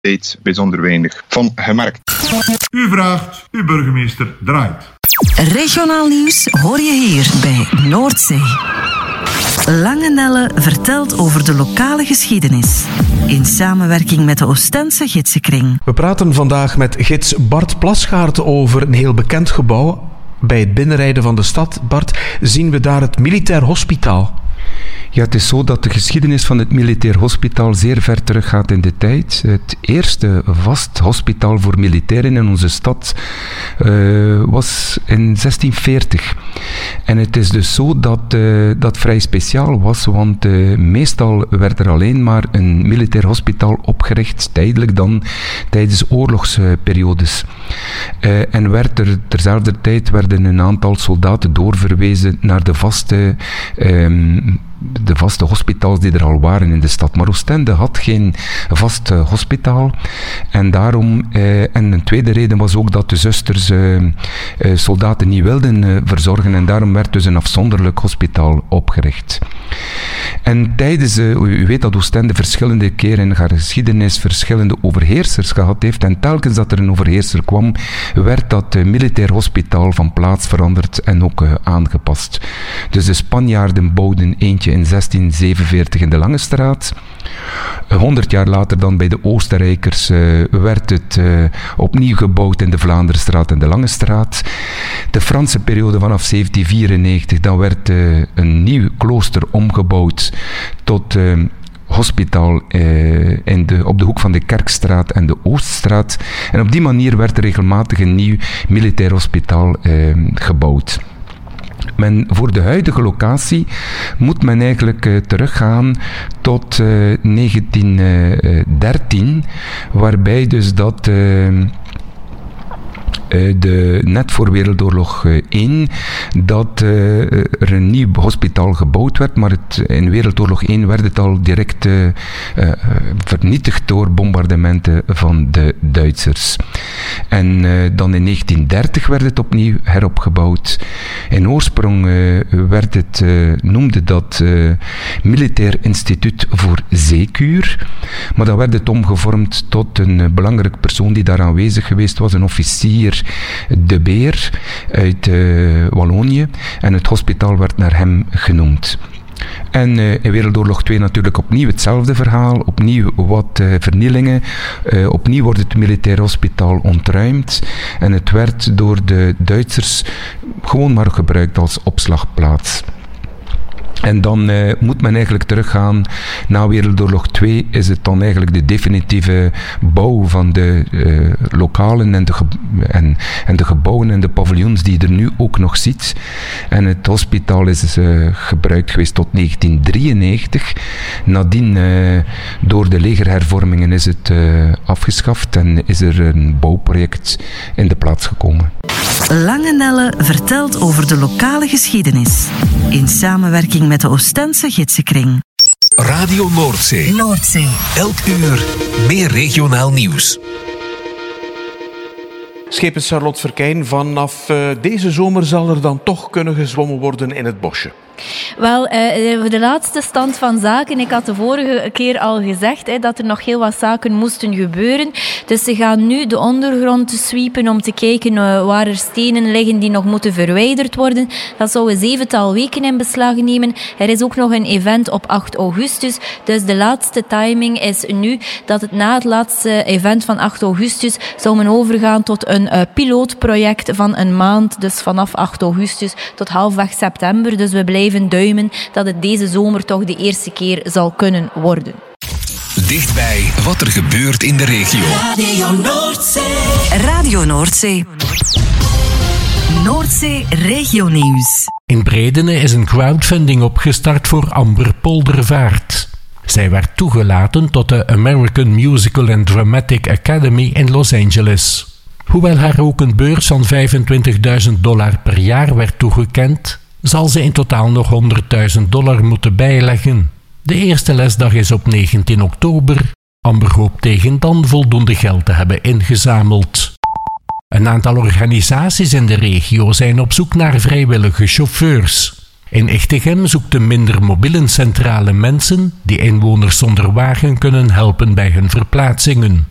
steeds bijzonder weinig van gemerkt. U vraagt, uw burgemeester draait. Regionaal nieuws hoor je hier bij Noordzee. Lange vertelt over de lokale geschiedenis. In samenwerking met de Oostense Gidsenkring. We praten vandaag met gids Bart Plasgaard over een heel bekend gebouw. Bij het binnenrijden van de stad, Bart, zien we daar het Militair Hospitaal. Ja, het is zo dat de geschiedenis van het Militair Hospitaal zeer ver teruggaat in de tijd. Het eerste vast hospitaal voor militairen in onze stad was in 1640. En het is dus zo dat dat vrij speciaal was, want meestal werd er alleen maar een militair hospitaal opgericht, tijdelijk dan, tijdens oorlogsperiodes. En werd er terzelfde tijd werden een aantal soldaten doorverwezen naar de vaste hospitaals die er al waren in de stad. Maar Oostende had geen vast hospitaal. En daarom, en een tweede reden was ook dat de zusters soldaten niet wilden verzorgen. En daarom werd dus een afzonderlijk hospitaal opgericht. En tijdens, u weet dat Oostende verschillende keren in haar geschiedenis verschillende overheersers gehad heeft. En telkens dat er een overheerser kwam, werd dat militair hospitaal van plaats veranderd en ook aangepast. Dus de Spanjaarden bouwden eentje in 1647 in de Langestraat. 100 jaar later dan bij de Oostenrijkers werd het opnieuw gebouwd in de Vlaanderstraat en de Langestraat. De Franse periode vanaf 1794, dan werd een nieuw klooster omgebouwd tot hospitaal op de hoek van de Kerkstraat en de Ooststraat. En op die manier werd er regelmatig een nieuw militair hospitaal gebouwd. Voor de huidige locatie moet men eigenlijk teruggaan tot 1913, waarbij dus dat net voor Wereldoorlog 1 dat er een nieuw hospitaal gebouwd werd, maar in Wereldoorlog 1 werd het al direct vernietigd door bombardementen van de Duitsers. En dan in 1930 werd het opnieuw heropgebouwd. In oorsprong noemde dat Militair Instituut voor Zeekuur, maar dan werd het omgevormd tot een belangrijk persoon die daar aanwezig geweest was, een officier De Beer uit Wallonië, en het hospitaal werd naar hem genoemd. En in Wereldoorlog 2 natuurlijk opnieuw hetzelfde verhaal, opnieuw wat vernielingen, opnieuw wordt het militair hospitaal ontruimd en het werd door de Duitsers gewoon maar gebruikt als opslagplaats. En dan moet men eigenlijk teruggaan. Na Wereldoorlog 2 is het dan eigenlijk de definitieve bouw van de lokalen en de gebouwen en de paviljoens die je er nu ook nog ziet. En het hospitaal is gebruikt geweest tot 1993. Nadien, door de legerhervormingen, is het afgeschaft en is er een bouwproject in de plaats gekomen. Lange vertelt over de lokale geschiedenis. In samenwerking met de Oostense Gidsenkring. Radio Noordzee. Noordzee. Elk uur meer regionaal nieuws. Schepen Charlotte Verkijn, vanaf deze zomer zal er dan toch kunnen gezwommen worden in het bosje. Wel, de laatste stand van zaken. Ik had de vorige keer al gezegd dat er nog heel wat zaken moesten gebeuren. Dus ze gaan nu de ondergrond sweepen om te kijken waar er stenen liggen die nog moeten verwijderd worden. Dat zou een 7-tal weken in beslag nemen. Er is ook nog een event op 8 augustus. Dus de laatste timing is nu dat het na het laatste event van 8 augustus zou men overgaan tot een pilootproject van een maand. Dus vanaf 8 augustus tot halfweg september. Dus we blijven duimen dat het deze zomer toch de eerste keer zal kunnen worden. Dichtbij wat er gebeurt in de regio. Radio Noordzee. Radio Noordzee. Noordzee Regionieuws. In Bredene is een crowdfunding opgestart voor Amber Poldervaart. Zij werd toegelaten tot de American Musical and Dramatic Academy in Los Angeles. Hoewel haar ook een beurs van $25.000 per jaar werd toegekend, zal ze in totaal nog $100.000 moeten bijleggen. De eerste lesdag is op 19 oktober. Amber hoopt tegen dan voldoende geld te hebben ingezameld. Een aantal organisaties in de regio zijn op zoek naar vrijwillige chauffeurs. In Echtegem zoekt de minder mobiele centrale mensen die inwoners zonder wagen kunnen helpen bij hun verplaatsingen.